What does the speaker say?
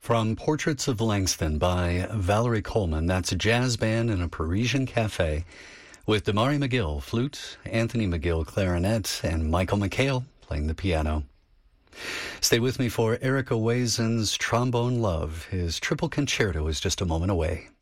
From Portraits of Langston by Valerie Coleman, that's a jazz band in a Parisian cafe with Damari McGill, flute, Anthony McGill, clarinet, and Michael McHale playing the piano. Stay with me for Eric Owazen's Trombone Love. His triple concerto is just a moment away.